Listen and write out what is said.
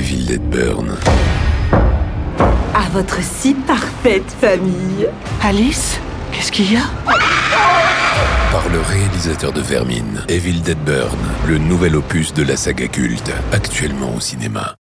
Evil Dead Burn. À votre si parfaite famille. Alice, qu'est-ce qu'il y a? Par le réalisateur de Vermine, Evil Dead Burn, le nouvel opus de la saga culte, actuellement au cinéma.